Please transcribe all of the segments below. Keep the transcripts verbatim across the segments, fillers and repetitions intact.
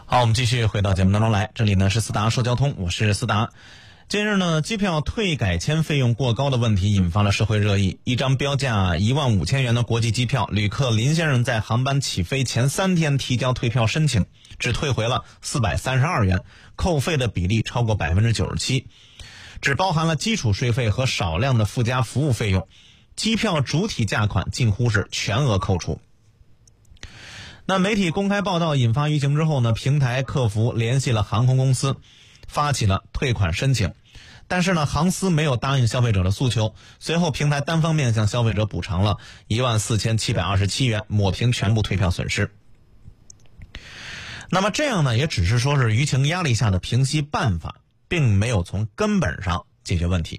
好，我们继续回到节目当中来，这里呢是思达说交通，我是思达。近日呢，机票退改签费用过高的问题引发了社会热议。一张标价一万五千元的国际机票，旅客林先生在航班起飞前三天提交退票申请，只退回了四百三十二元，扣费的比例超过百分之九十七，只包含了基础税费和少量的附加服务费用，机票主体价款近乎是全额扣除。那媒体公开报道引发舆情之后呢，平台客服联系了航空公司，发起了退款申请。但是呢，航司没有答应消费者的诉求，随后平台单方面向消费者补偿了一万四千七百二十七元，抹平全部退票损失。那么这样呢，也只是说是舆情压力下的平息办法，并没有从根本上解决问题。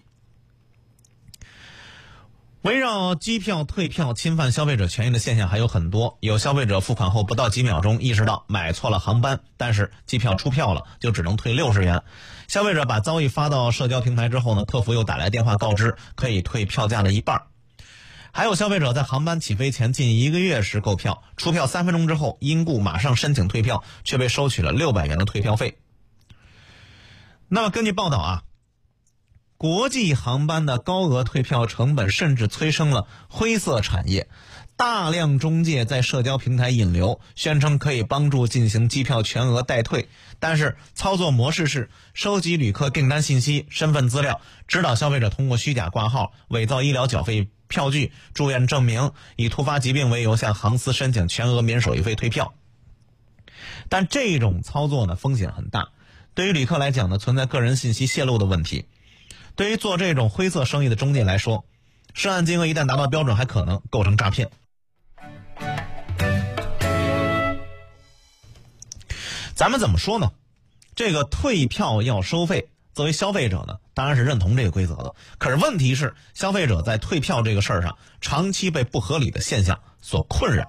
围绕机票退票侵犯消费者权益的现象还有很多，有消费者付款后不到几秒钟意识到买错了航班，但是机票出票了，就只能退六十元。消费者把遭遇发到社交平台之后呢，客服又打来电话告知可以退票价的一半。还有消费者在航班起飞前近一个月时购票，出票三分钟之后因故马上申请退票，却被收取了六百元的退票费。那么根据报道啊，国际航班的高额退票成本甚至催生了灰色产业，大量中介在社交平台引流，宣称可以帮助进行机票全额代退，但是操作模式是收集旅客订单信息、身份资料，指导消费者通过虚假挂号、伪造医疗缴费票据、住院证明，以突发疾病为由向航司申请全额免手续费退票。但这种操作呢，风险很大，对于旅客来讲呢，存在个人信息泄露的问题。对于做这种灰色生意的中介来说，涉案金额一旦达到标准，还可能构成诈骗。咱们怎么说呢？这个退票要收费，作为消费者呢，当然是认同这个规则的。可是问题是，消费者在退票这个事儿上，长期被不合理的现象所困扰。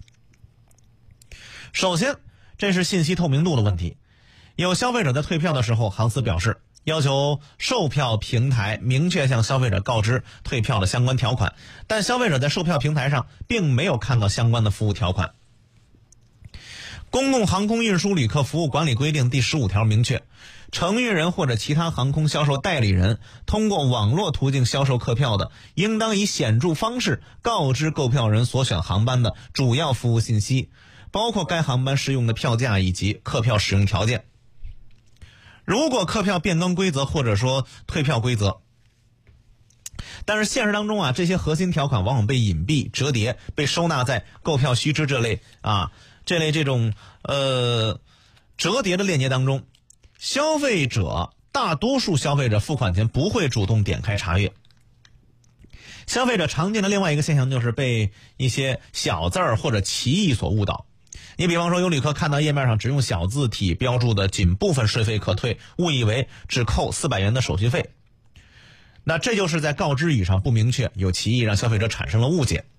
首先，这是信息透明度的问题。有消费者在退票的时候，航司表示要求售票平台明确向消费者告知退票的相关条款，但消费者在售票平台上并没有看到相关的服务条款。公共航空运输旅客服务管理规定第十五条明确，承运人或者其他航空销售代理人通过网络途径销售客票的，应当以显著方式告知购票人所选航班的主要服务信息，包括该航班适用的票价以及客票使用条件。如果客票变更规则或者说退票规则，但是现实当中啊，这些核心条款往往被隐蔽、折叠，被收纳在购票须知这类啊这类这种呃折叠的链接当中。消费者大多数消费者付款前不会主动点开查阅。消费者常见的另外一个现象就是被一些小字儿或者歧义所误导。你比方说，有旅客看到页面上只用小字体标注的仅部分税费可退，误以为只扣四百元的手续费，那这就是在告知语上不明确，有歧义，让消费者产生了误解。